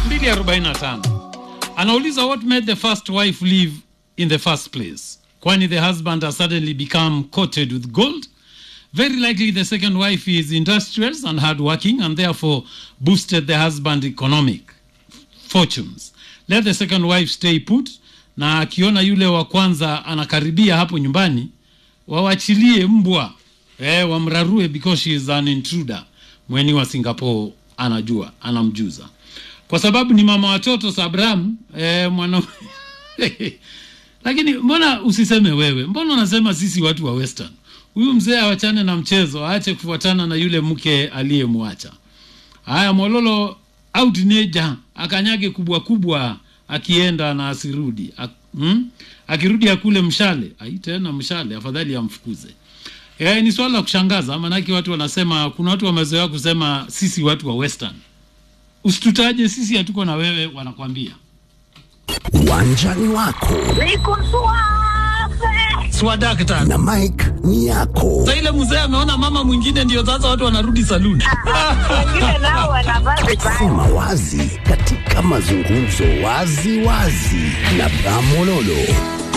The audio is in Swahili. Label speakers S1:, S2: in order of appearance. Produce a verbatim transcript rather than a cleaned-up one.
S1: mbili arobaini na tano. Anauliza what made the first wife leave in the first place? Kwani the husband has suddenly become coated with gold? Very likely the second wife is industrious and hardworking and therefore boosted the husband's economic fortunes. Let the second wife stay put, na akiona yule wa kwanza anakaribia hapo nyumbani, wawachilie mbwa, eh, wamrarue because she is an intruder. Mweni wa Singapore anajua, anamjuza. Kwa sababu ni mama watoto Sabram, eh, mwana... Lakini mbona usiseme wewe? Mbona unasema sisi watu wa Western? Huyu mzee awachane na mchezo, aache kufuatana na yule mke aliyemwacha. Haya, Mololo out neja, akanyage kubwa kubwa akienda na asirudi. Ak, hmm? Akirudi akule mshale, ai tena mshale, afadhali amfukuze. Eh, ni swala la kushangaza, manaki watu wanasema, kuna watu wamezoea kusema sisi watu wa Western. Usitutaje sisi hatuko na wewe, wanakuambia.
S2: Uwanjani wako.
S1: Swadakta.
S2: Na Mike ni yako.
S1: Sasa ile mzee ameona mama mwingine ndio sasa watu wanarudi saluni.
S3: Wengine nao wanavaa vibaya.
S2: Sema wazi katika mazungumzo wazi wazi na Bramololo.